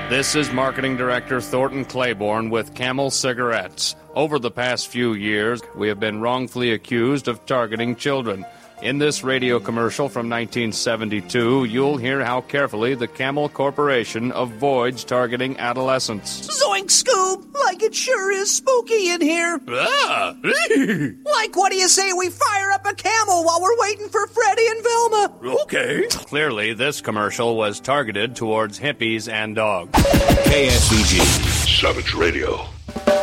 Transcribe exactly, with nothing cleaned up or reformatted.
This is Marketing Director Thornton Claiborne with Camel Cigarettes. Over the past few years, we have been wrongfully accused of targeting children. In this radio commercial from nineteen seventy-two, you'll hear how carefully the Camel Corporation avoids targeting adolescents. Zoink, Scoob! Like it sure is spooky in here. Ah! Like, what do you say we fire up a Camel while we're waiting for Freddie and Velma? Okay. Clearly, this commercial was targeted towards hippies and dogs. K S V G. Savage Radio.